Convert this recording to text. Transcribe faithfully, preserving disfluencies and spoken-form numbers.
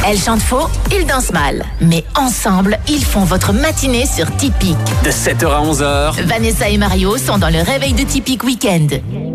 Elle chante faux, il danse mal. Mais ensemble, ils font votre matinée sur Typique. De sept heures à onze heures. Vanessa et Mario sont dans le réveil de Typique Week-end.